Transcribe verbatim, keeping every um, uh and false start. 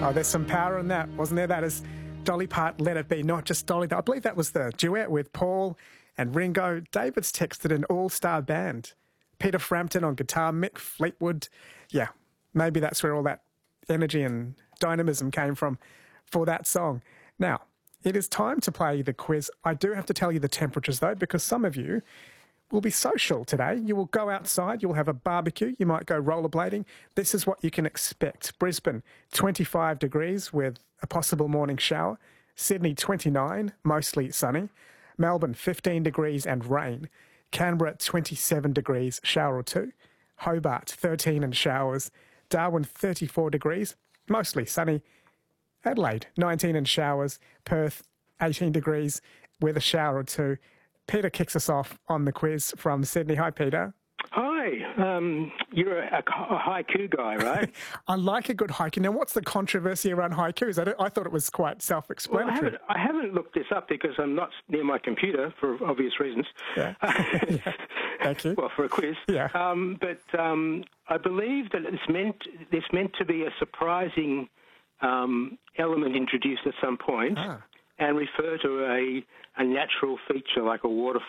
Oh, there's some power in that, wasn't there? That is Dolly Parton, Let It Be, not just Dolly. I believe that was the duet with Paul and Ringo. David's texted an all-star band. Peter Frampton on guitar, Mick Fleetwood. Yeah, maybe that's where all that energy and dynamism came from for that song. Now, it is time to play the quiz. I do have to tell you the temperatures, though, because some of you will be social today. You will go outside, you'll have a barbecue, you might go rollerblading. This is what you can expect. Brisbane, twenty-five degrees with a possible morning shower. Sydney, twenty-nine, mostly sunny. Melbourne, fifteen degrees and rain. Canberra, twenty-seven degrees, shower or two. Hobart, thirteen and showers. Darwin, thirty-four degrees, mostly sunny. Adelaide, nineteen and showers. Perth, eighteen degrees with a shower or two. Peter kicks us off on the quiz from Sydney. Hi, Peter. Hi. Um, you're a, a haiku guy, right? I like a good haiku. Now, what's the controversy around haikus? I, I thought it was quite self-explanatory. Well, I, haven't, I haven't looked this up because I'm not near my computer for obvious reasons. Yeah. yeah. Thank you. Well, for a quiz. Yeah. Um, but um, I believe that it's meant, it's meant to be a surprising um, element introduced at some point. Ah. And refer to a, a natural feature like a waterfall